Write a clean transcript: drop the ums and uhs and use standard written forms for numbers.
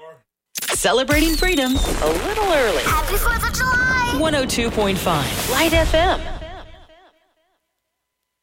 Celebrating freedom a little early. Happy 4th of July! 102.5 Light FM.